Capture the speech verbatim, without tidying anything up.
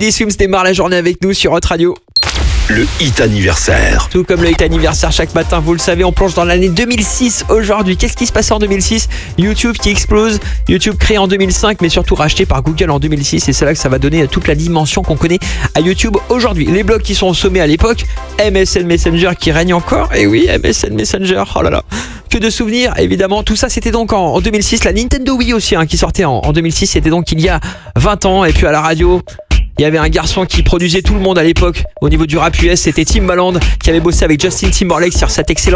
Teddy Swims démarre la journée avec nous sur Hot Radio. Le hit anniversaire. Tout comme le hit anniversaire chaque matin, vous le savez, on plonge dans l'année deux mille six aujourd'hui. Qu'est-ce qui se passait en deux mille six? YouTube qui explose, YouTube créé en deux mille cinq mais surtout racheté par Google en deux mille six, et c'est là que ça va donner toute la dimension qu'on connaît à YouTube aujourd'hui. Les blogs qui sont au sommet à l'époque, M S N Messenger qui règne encore, et oui, M S N Messenger, oh là là, que de souvenirs évidemment. Tout ça c'était donc en, en deux mille six, la Nintendo Wii aussi hein, qui sortait en, en deux mille six, c'était donc il y a vingt ans. Et puis à la radio, il y avait un garçon qui produisait tout le monde à l'époque au niveau du rap U S, c'était Timbaland qui avait bossé avec Justin Timberlake sur cet excellent